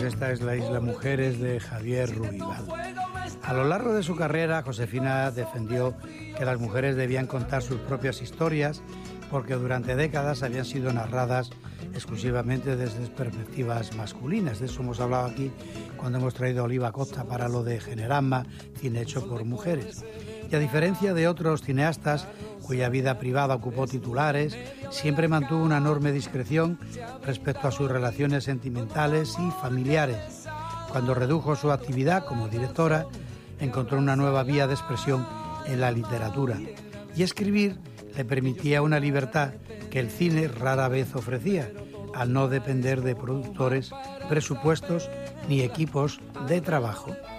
esta es La Isla Mujeres de Javier Ruibal. A lo largo de su carrera, Josefina defendió que las mujeres debían contar sus propias historias porque durante décadas habían sido narradas exclusivamente desde perspectivas masculinas. De eso hemos hablado aquí cuando hemos traído a Oliva Costa para lo de Generama, cine hecho por mujeres. Y a diferencia de otros cineastas cuya vida privada ocupó titulares, siempre mantuvo una enorme discreción respecto a sus relaciones sentimentales y familiares. Cuando redujo su actividad como directora, encontró una nueva vía de expresión en la literatura. Y escribir le permitía una libertad que el cine rara vez ofrecía, al no depender de productores, presupuestos ni equipos de trabajo.